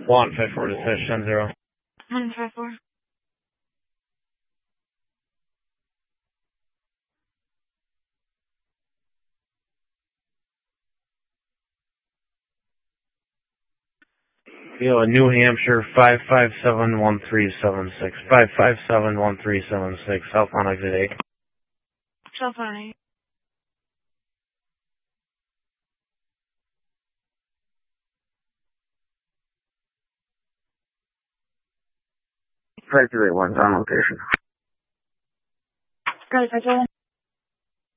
154 to 10-0. 154. Yo, New Hampshire 5571376. 5571376. South on exit 8. Cell phone 8. Factory 1's on location. Got it,